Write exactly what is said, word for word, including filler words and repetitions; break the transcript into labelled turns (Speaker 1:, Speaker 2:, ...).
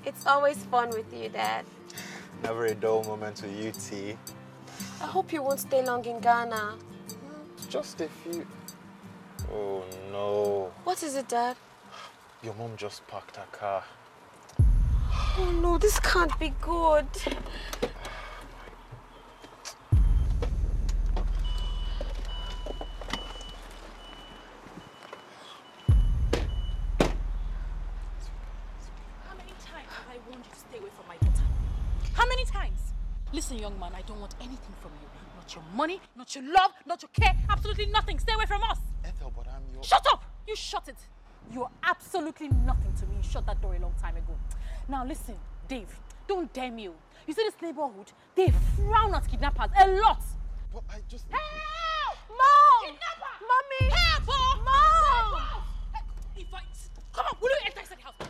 Speaker 1: It's always fun with you, Dad.
Speaker 2: Never a dull moment with you, T.
Speaker 1: I hope you won't stay long in Ghana.
Speaker 2: It's just a few... Oh, no.
Speaker 1: What is it, Dad?
Speaker 2: Your mom just parked her car.
Speaker 1: Oh, no, this can't be good.
Speaker 3: How many times have I warned you to stay away from my daughter? How many times? Listen, young man, I don't want anything from you. Not your money, not your love, not your care, absolutely nothing. Stay away from us.
Speaker 2: Ethel, but I'm your...
Speaker 3: Shut up! You shut it. You're absolutely nothing to me. You shut that door a long time ago. Now listen, Dave, don't dare me. You see this neighborhood, they frown at kidnappers a lot.
Speaker 2: But I just...
Speaker 3: Help!
Speaker 1: Mom!
Speaker 3: Kidnapper!
Speaker 1: Mommy!
Speaker 3: Help!
Speaker 1: Mom!
Speaker 3: If I... Come on, will you enter inside the house?